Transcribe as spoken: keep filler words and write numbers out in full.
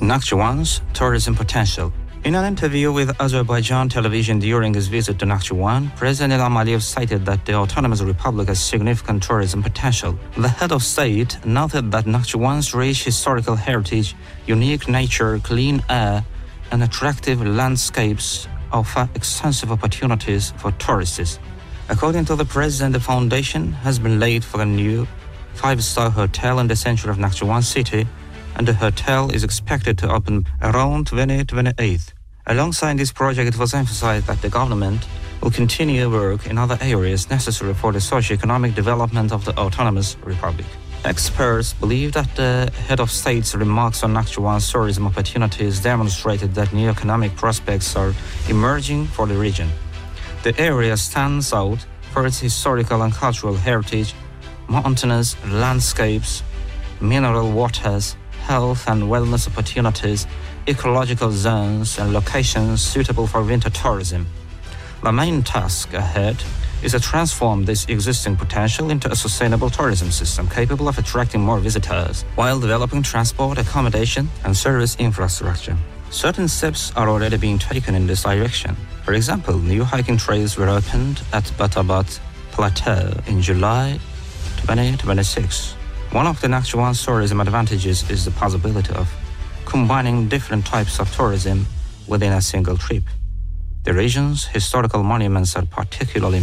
Nakhchivan's tourism potential. In an interview with Azerbaijan television during his visit to Nakhchivan, President Ilham Aliyev cited that the Autonomous Republic has significant tourism potential. The head of state noted that Nakhchivan's rich historical heritage, unique nature, clean air, and attractive landscapes offer extensive opportunities for tourists. According to the president, the foundation has been laid for a new five-star hotel in the center of Nakhchivan city, and the hotel is expected to open around twenty twenty-eight. Alongside this project, it was emphasized that the government will continue work in other areas necessary for the socio-economic development of the Autonomous Republic. Experts believe that the head of state's remarks on Nakhchivan's tourism opportunities demonstrated that new economic prospects are emerging for the region. The area stands out for its historical and cultural heritage, mountainous landscapes, mineral waters, health and wellness opportunities, ecological zones, and locations suitable for winter tourism. The main task ahead is to transform this existing potential into a sustainable tourism system capable of attracting more visitors while developing transport, accommodation, and service infrastructure. Certain steps are already being taken in this direction. For example, new hiking trails were opened at Batabat Plateau in July twenty twenty-six. One of the Nakhchivan's tourism advantages is the possibility of combining different types of tourism within a single trip. The region's historical monuments are particularly